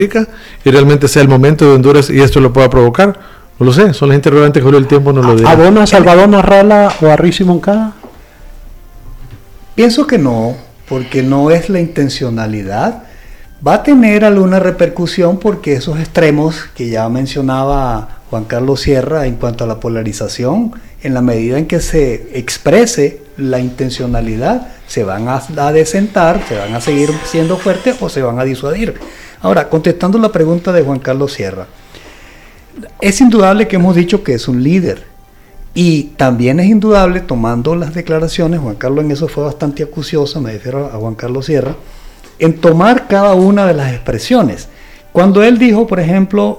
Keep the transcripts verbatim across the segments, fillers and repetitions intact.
y realmente sea el momento de Honduras y esto lo pueda provocar. No lo sé, son las interrogantes que con el tiempo no lo dirán. ¿Abona Salvador Narrala o a Rizzi Moncada? Pienso que no, porque no es la intencionalidad. Va a tener alguna repercusión porque esos extremos que ya mencionaba Juan Carlos Sierra en cuanto a la polarización, en la medida en que se exprese la intencionalidad, se van a, a desentar, se van a seguir siendo fuertes o se van a disuadir. Ahora, contestando la pregunta de Juan Carlos Sierra, es indudable que hemos dicho que es un líder, y también es indudable, tomando las declaraciones, Juan Carlos en eso fue bastante acucioso, me refiero a Juan Carlos Sierra, en tomar cada una de las expresiones. Cuando él dijo, por ejemplo,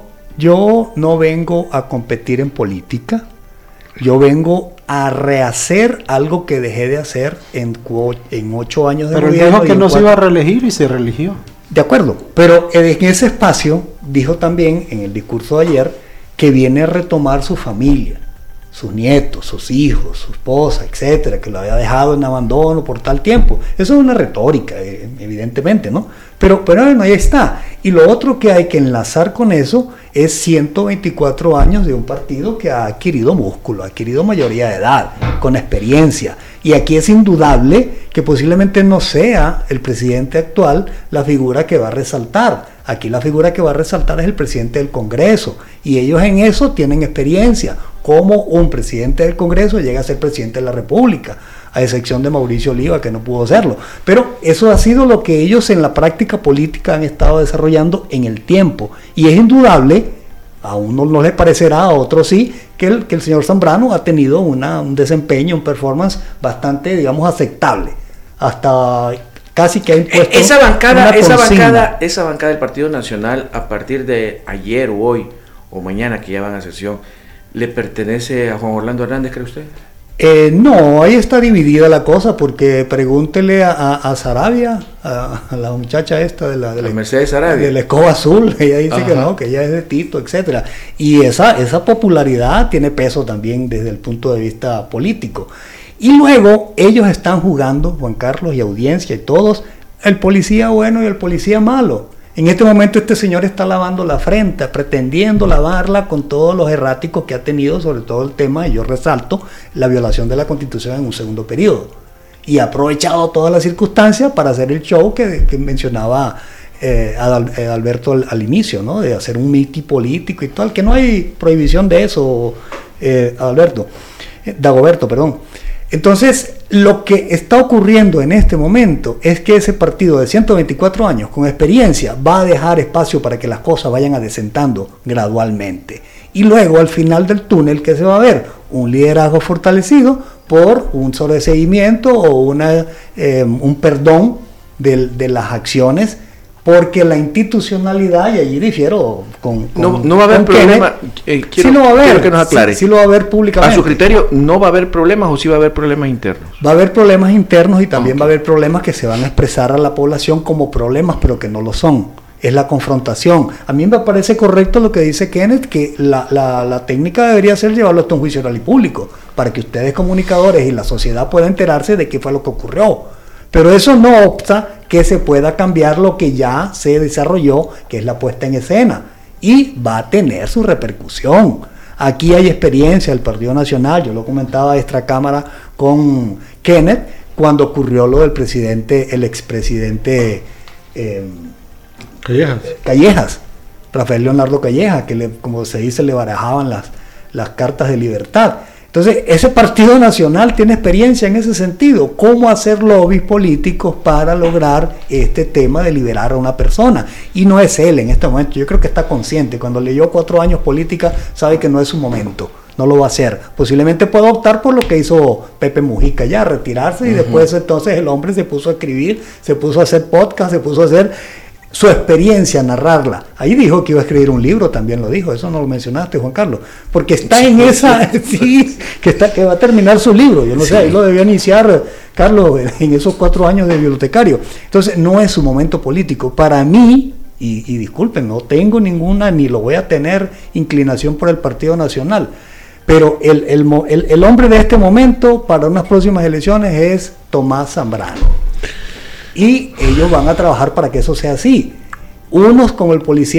yo no vengo a competir en política, yo vengo a rehacer algo que dejé de hacer en, en ocho años de pero gobierno. Pero dijo que no cuatro... se iba a reelegir y se reeligió. De acuerdo, pero en ese espacio dijo también en el discurso de ayer que viene a retomar su familia, sus nietos, sus hijos, su esposa, etcétera, que lo había dejado en abandono por tal tiempo. Eso es una retórica, evidentemente, ¿no? Pero, pero bueno, ahí está. Y lo otro que hay que enlazar con eso es ciento veinticuatro años de un partido que ha adquirido músculo, ha adquirido mayoría de edad, con experiencia. Y aquí es indudable que posiblemente no sea el presidente actual la figura que va a resaltar. Aquí la figura que va a resaltar es el presidente del Congreso. Y ellos en eso tienen experiencia. Cómo un presidente del Congreso llega a ser presidente de la República, a excepción de Mauricio Oliva, que no pudo serlo. Pero eso ha sido lo que ellos en la práctica política han estado desarrollando en el tiempo. Y es indudable, a uno no le parecerá, a otros sí, que el, que el señor Zambrano ha tenido una, un desempeño, un performance bastante, digamos, aceptable. Hasta casi que ha impuesto esa bancada, una esa consigna. bancada, esa bancada del Partido Nacional, a partir de ayer o hoy, o mañana que ya van a sesión, ¿le pertenece a Juan Orlando Hernández, cree usted? Eh, no, ahí está dividida la cosa, porque pregúntele a, a, a Sarabia, a, a la muchacha esta de la, de la Mercedes Sarabia, de la escoba azul, ella dice Ajá. que no, que ella es de Tito, etcétera. Y esa, esa popularidad tiene peso también desde el punto de vista político. Y luego ellos están jugando, Juan Carlos y audiencia y todos, el policía bueno y el policía malo. En este momento este señor está lavando la frente, pretendiendo lavarla con todos los erráticos que ha tenido, sobre todo el tema, y yo resalto, la violación de la Constitución en un segundo periodo. Y ha aprovechado todas las circunstancias para hacer el show que, que mencionaba eh, Adal, eh, Alberto al, al inicio, ¿no? De hacer un miti político y tal, que no hay prohibición de eso, eh, Alberto, eh, Dagoberto, perdón. Entonces, lo que está ocurriendo en este momento es que ese partido de ciento veinticuatro años con experiencia va a dejar espacio para que las cosas vayan adesentando gradualmente. Y luego, al final del túnel, ¿qué se va a ver? Un liderazgo fortalecido por un sobreseguimiento o una, eh, un perdón de, de las acciones, porque la institucionalidad, y allí difiero con, con no, no va a haber problema, eh, quiero, sí lo va a haber, quiero que nos aclare. Sí, sí lo va a haber públicamente. A su criterio, ¿no va a haber problemas o sí va a haber problemas internos? Va a haber problemas internos y también okay. va a haber problemas que se van a expresar a la población como problemas, pero que no lo son. Es la confrontación. A mí me parece correcto lo que dice Kenneth, que la, la, la técnica debería ser llevarlo hasta un juicio oral y público, para que ustedes comunicadores y la sociedad puedan enterarse de qué fue lo que ocurrió. Pero eso no obsta que se pueda cambiar lo que ya se desarrolló, que es la puesta en escena, y va a tener su repercusión. Aquí hay experiencia del Partido Nacional, yo lo comentaba extra cámara con Kenneth, cuando ocurrió lo del presidente, el expresidente eh, Callejas. Callejas, Rafael Leonardo Callejas, que le, como se dice, le barajaban las, las cartas de libertad. Entonces, ese Partido Nacional tiene experiencia en ese sentido, cómo hacer lobbies políticos para lograr este tema de liberar a una persona. Y no es él en este momento, yo creo que está consciente, cuando leyó cuatro años política, sabe que no es su momento, no lo va a hacer. Posiblemente pueda optar por lo que hizo Pepe Mujica ya, retirarse, y uh-huh. después entonces el hombre se puso a escribir, se puso a hacer podcast, se puso a hacer su experiencia, narrarla. Ahí dijo que iba a escribir un libro, también lo dijo, eso no lo mencionaste, Juan Carlos, porque está sí, en sí, esa, sí, que está que va a terminar su libro, yo no sí. sé, ahí lo debió iniciar Carlos en esos cuatro años de bibliotecario. Entonces, no es su momento político. Para mí, y, y disculpen, no tengo ninguna, ni lo voy a tener inclinación por el Partido Nacional, pero el, el, el, el hombre de este momento para unas próximas elecciones es Tomás Zambrano. Y ellos van a trabajar para que eso sea así. Unos como el policía